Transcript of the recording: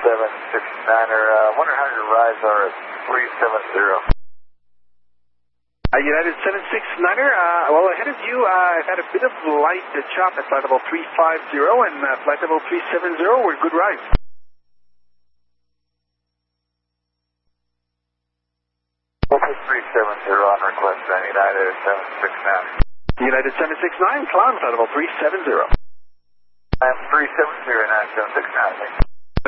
769er. Wonder how your rides are at 370. United 769er, well, ahead of you, I've had a bit of light chop at flight level 350 and flight level 370 were good rides. Focus 370 on request, United 769. United 769, climb flight level 370. I'm 370 and 769.